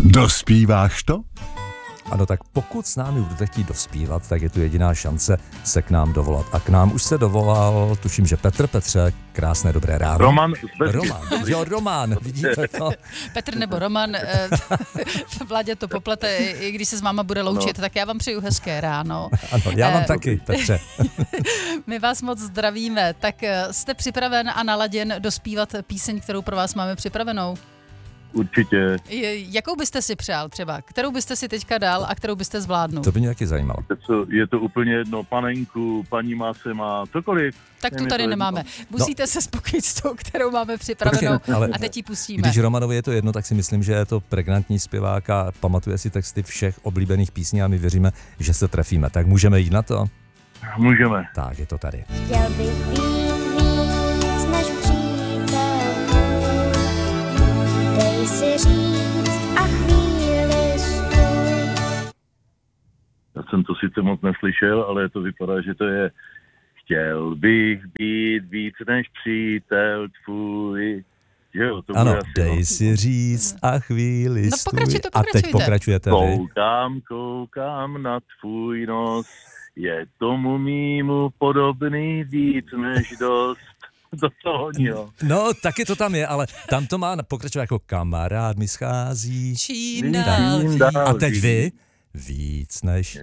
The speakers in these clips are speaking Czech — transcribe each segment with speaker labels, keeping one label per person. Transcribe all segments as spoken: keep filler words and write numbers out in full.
Speaker 1: Dospíváš to?
Speaker 2: Ano, tak pokud s námi budete chtít dospívat, tak je tu jediná šance se k nám dovolat. A k nám už se dovolal, tuším, že Petr. Petře, krásné dobré ráno.
Speaker 3: Roman.
Speaker 2: Roman, jo, Roman, vidíte to.
Speaker 4: Petr nebo Roman, eh, Vládě to poplete, i když se s váma bude loučit, no. Tak já vám přeju hezké ráno.
Speaker 2: Ano, já vám
Speaker 4: eh,
Speaker 2: taky, Petře.
Speaker 4: My vás moc zdravíme. Tak jste připraven a naladěn dospívat píseň, kterou pro vás máme připravenou?
Speaker 3: Určitě.
Speaker 4: Jakou byste si přál třeba? Kterou byste si teďka dal a kterou byste zvládnul?
Speaker 2: To by mě taky zajímalo.
Speaker 3: Je to úplně jedno, panenku, paní má se má, cokoliv.
Speaker 4: Tak tu tady nemáme. Musíte no. se spokojit s tou, kterou máme připravenou.
Speaker 2: Počkej, ale
Speaker 4: a teď ji pustíme.
Speaker 2: Když Romanovi je to jedno, tak si myslím, že je to pregnantní zpěvák a pamatuje si texty všech oblíbených písní a my věříme, že se trefíme. Tak můžeme jít na to?
Speaker 3: Můžeme.
Speaker 2: Tak, je to tady.
Speaker 5: Chtěl bych být víc než přítel, dej si říct a chvíli stůj.
Speaker 3: Já jsem to sice moc neslyšel, ale to vypadá, že to je chtěl bych být víc než přítel tvůj. Jo, to
Speaker 2: ano,
Speaker 3: asi,
Speaker 2: dej
Speaker 3: no.
Speaker 2: si říct a chvíli
Speaker 4: No,
Speaker 2: stůj.
Speaker 4: pokračujte,
Speaker 2: A teď pokračujete vy.
Speaker 3: Koukám, koukám na tvůj nos, je tomu mýmu podobný víc než dost. Do toho, jo.
Speaker 2: No, taky to tam je, ale tam to má pokračovat jako kamarád mi schází.
Speaker 4: Čím dál.
Speaker 3: Čím dál.
Speaker 2: A teď vy? Víc než...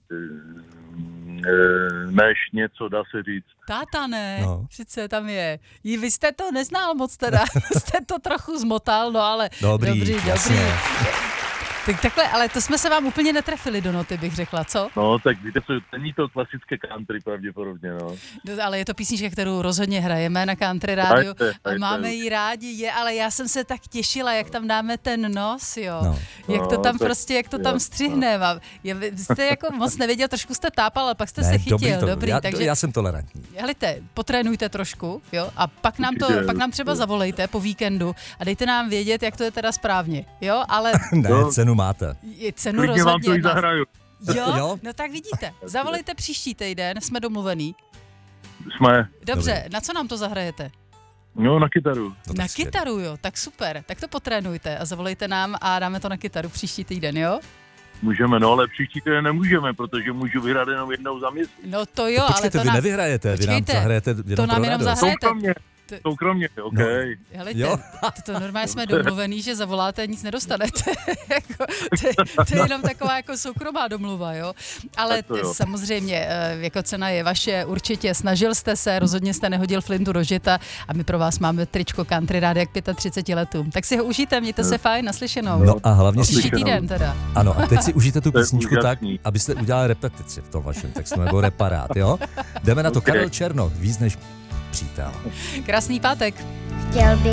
Speaker 3: Než něco, dá se říct.
Speaker 4: Táta ne,
Speaker 2: No.
Speaker 4: přece tam je. Jí, vy jste to neznal moc teda, jste to trochu zmotal, no ale
Speaker 2: Dobrý,
Speaker 4: dobrý,
Speaker 2: jasně.
Speaker 4: dobrý. Tak takhle, ale to jsme se vám úplně netrefili do noty, bych řekla, co?
Speaker 3: No, tak víte co, není to klasické country pravděpodobně, no.
Speaker 4: No, ale je to písnička, kterou rozhodně hrajeme na Country rádiu.
Speaker 3: Dajte, dajte.
Speaker 4: Máme ji rádi, je, ale já jsem se tak těšila, jak tam dáme ten nos, jo.
Speaker 2: No.
Speaker 4: Jak to
Speaker 3: No,
Speaker 4: tam
Speaker 3: tak
Speaker 4: prostě, jak to tam
Speaker 3: jo,
Speaker 4: střihne. No. Je, vy jste jako moc nevěděl, trošku jste tápal, ale pak jste
Speaker 2: Ne,
Speaker 4: se chytil,
Speaker 2: dobrý, to,
Speaker 4: dobrý.
Speaker 2: já,
Speaker 4: takže
Speaker 2: já jsem tolerantní.
Speaker 4: helejte, potrénujte trošku, jo, a pak nám to,
Speaker 3: Určitě,
Speaker 4: pak nám třeba
Speaker 3: určitě.
Speaker 4: zavolejte po víkendu a dejte nám vědět, jak to je teda správně, jo, ale
Speaker 2: Ne,
Speaker 3: No.
Speaker 2: cenu máte.
Speaker 4: je cenu
Speaker 3: Klidně vám to
Speaker 4: rozhodně.
Speaker 3: i zahraju.
Speaker 4: Jo,
Speaker 2: Jo?
Speaker 4: no tak vidíte, zavolejte příští týden, jsme domluvený.
Speaker 3: Jsme,
Speaker 4: Dobře,
Speaker 2: Dobrý.
Speaker 4: na co nám to zahrajete?
Speaker 3: no na kytaru.
Speaker 2: No, tak
Speaker 4: Na
Speaker 2: skvělý.
Speaker 4: kytaru, jo, tak super, tak to potrénujte a zavolejte nám a dáme to na kytaru příští týden, jo?
Speaker 3: Můžeme, no ale příští týden nemůžeme, protože můžu vyhrát jenom jednou za měsíc.
Speaker 4: No to jo,
Speaker 2: No,
Speaker 4: ale
Speaker 2: počkejte,
Speaker 4: to
Speaker 2: vy
Speaker 4: nám...
Speaker 2: nevyhrajete, vy nám
Speaker 4: Počkejte,
Speaker 2: zahrajete jenom
Speaker 4: to nám
Speaker 2: pro
Speaker 4: jenom
Speaker 2: radost.
Speaker 4: zahrajete.
Speaker 3: Soukromně,
Speaker 4: To-
Speaker 3: soukromně, OK.
Speaker 2: No.
Speaker 4: Helejte,
Speaker 2: Jo.
Speaker 4: to, to normálně jsme domluvený, že zavoláte a nic nedostanete. jako, to, to je jenom taková jako soukromá domluva, jo. Ale
Speaker 3: Tak to jo.
Speaker 4: samozřejmě, eh, jako cena je vaše, určitě snažil jste se, rozhodně jste nehodil flintu do žita a my pro vás máme tričko Country Rádia k třiceti pěti letům. Tak si ho užijte, mějte se fajn, naslyšenou.
Speaker 2: No a hlavně si...
Speaker 4: Příští
Speaker 3: Naslyšenou.
Speaker 4: týden teda.
Speaker 2: Ano, a teď si užijte tu
Speaker 3: To je
Speaker 2: písničku tak,
Speaker 3: úžasný.
Speaker 2: abyste udělali repetici v tom vašem textu, nebo reparát, jo? Jdeme na to,
Speaker 3: Ok.
Speaker 2: Karel Černoch, víc než přítel.
Speaker 4: Krásný pátek.
Speaker 5: Chtěl bych